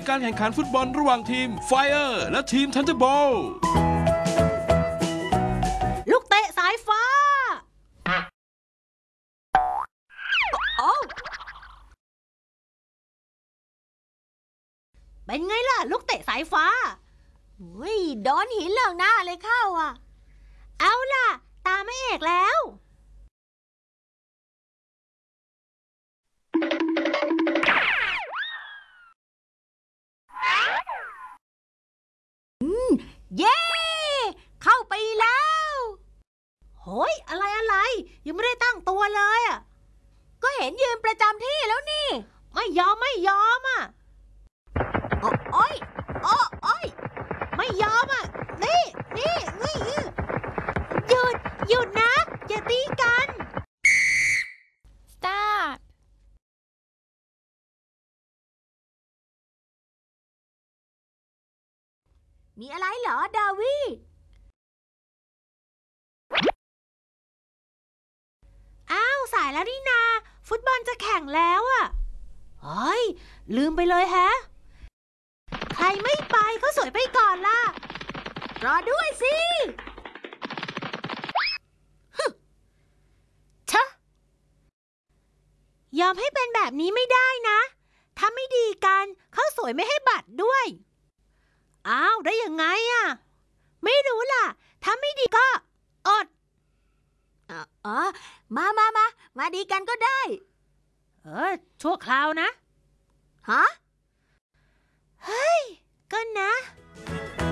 การแข่งขันฟุตบอลระหว่างทีม Fire และทีม Thunderbolt ลูกเตะสายฟ้าเป็นไงล่ะลูกเตะสายฟ้าโดนหินเหล่าหน้าเลยเข้าอ่ะเอาล่ะตามแม่เอกแล้วเย้เข้าไปแล้วโหยอะไรยังไม่ได้ตั้งตัวเลยอ่ะก็เห็นยืนประจำที่แล้วนี่ไม่ยอมอ่ะโอ้ยไม่ยอมอ่ะนี่หยุดนะอย่าตีกัน Start มีอะไรเหรอดาวีอ้าวสายแล้วนี่นาฟุตบอลจะแข่งแล้วอ่ะเฮ้ยลืมไปเลยแฮะใครไม่ไปก็สวยไปก่อนล่ะรอด้วยสิชะยอมให้เป็นแบบนี้ไม่ได้นะถ้าไม่ดีกันเขาสวยไม่ให้บัตรด้วยอ้าวได้ยังไงอ่ะไม่รู้ล่ะถ้าไม่ดีก็อดมาดีกันก็ได้ชั่วคราวนะฮะเฮ้ยก็นะ